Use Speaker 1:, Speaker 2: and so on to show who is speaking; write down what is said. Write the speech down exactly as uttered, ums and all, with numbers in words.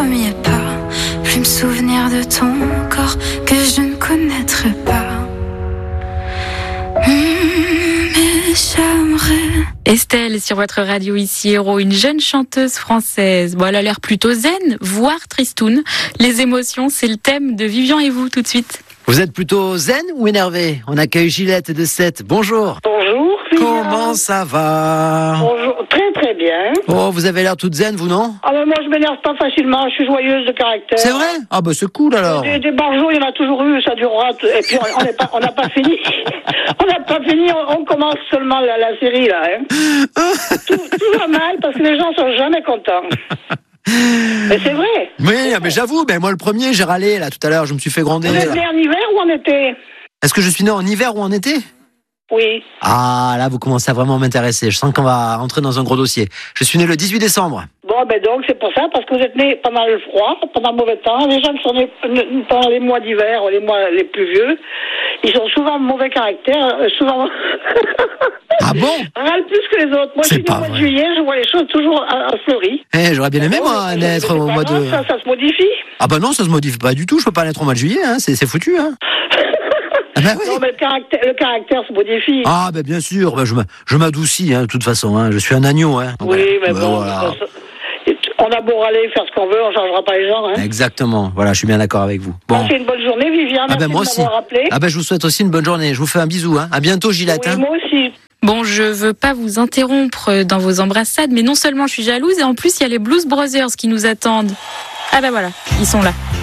Speaker 1: premier pas, plus me souvenir de ton corps que je ne connaîtrai pas. Mmh, mais j'aimerais.
Speaker 2: Estelle sur votre radio ici Héros, une jeune chanteuse française. Bon, elle a l'air plutôt zen, voire tristoun. Les émotions, c'est le thème de Vivian et vous tout de suite.
Speaker 3: Vous êtes plutôt zen ou énervé ? On accueille Gillette de Sète. Bonjour.
Speaker 4: Bonjour. Vivian.
Speaker 3: Comment ça va ?
Speaker 4: Bonjour. Très très bien.
Speaker 3: Oh, vous avez l'air toute zen, vous, non ?
Speaker 4: Ah ben moi je m'énerve pas facilement, je suis joyeuse de caractère.
Speaker 3: C'est vrai ? Ah bah c'est cool alors.
Speaker 4: Des, des barjots, il y en a toujours eu, ça durera. Et puis on n'a pas, on n'a pas fini. On n'a pas fini, on, on commence seulement la, la série là. Hein. tout, tout va mal parce que les gens sont jamais contents. Mais c'est vrai.
Speaker 3: Oui, mais j'avoue, ben moi le premier, j'ai râlé là tout à l'heure, je me suis fait gronder.
Speaker 4: Vous êtes né en hiver ou en été ?
Speaker 3: Est-ce que je suis né en hiver ou en été ?
Speaker 4: Oui.
Speaker 3: Ah, là, vous commencez à vraiment m'intéresser. Je sens qu'on va rentrer dans un gros dossier. Je suis né le dix-huit décembre.
Speaker 4: Bon, ben donc, c'est pour ça, parce que vous êtes né pendant le froid, pendant le mauvais temps. Les gens qui sont nés pendant les mois d'hiver, les mois les plus vieux, ils sont souvent mauvais caractère, souvent...
Speaker 3: Ah bon ?
Speaker 4: Râle plus que les autres. Moi, je
Speaker 3: C'est
Speaker 4: suis né
Speaker 3: pas
Speaker 4: au mois de
Speaker 3: vrai.
Speaker 4: juillet, je vois les choses toujours à, à fleuries.
Speaker 3: Eh, j'aurais bien aimé,
Speaker 4: Bon,
Speaker 3: moi,
Speaker 4: mais-
Speaker 3: naître
Speaker 4: mais
Speaker 3: au
Speaker 4: c'est
Speaker 3: mois
Speaker 4: pas
Speaker 3: de...
Speaker 4: grave, Ça, ça se modifie.
Speaker 3: Ah bah non, ça se modifie pas du tout. Je peux pas naître au mois de juillet, hein. C'est, c'est foutu, hein. Ah bah oui.
Speaker 4: Non, mais le caractère, le caractère se modifie.
Speaker 3: Ah bah bien sûr, bah, je, m'a- je m'adoucis, hein, de toute façon, hein. Je suis un agneau, hein.
Speaker 4: Oui,
Speaker 3: Voilà.
Speaker 4: mais
Speaker 3: Bah,
Speaker 4: bon,
Speaker 3: voilà.
Speaker 4: ça- on a beau râler, faire ce qu'on veut, on changera pas les gens. Hein.
Speaker 3: Exactement, voilà, je suis bien d'accord avec vous. Bon.
Speaker 4: Passez une bonne journée, Viviane.
Speaker 3: Ah ben
Speaker 4: Merci
Speaker 3: moi
Speaker 4: de
Speaker 3: aussi.
Speaker 4: m'avoir rappelé.
Speaker 3: Ah ben je vous souhaite aussi une bonne journée. Je vous fais un bisou, hein. À bientôt, Gillette.
Speaker 4: Oui,
Speaker 3: Hein.
Speaker 4: moi aussi.
Speaker 2: Bon, je veux pas vous interrompre dans vos embrassades, mais non seulement je suis jalouse, et en plus il y a les Blues Brothers qui nous attendent. Ah bah voilà, ils sont là.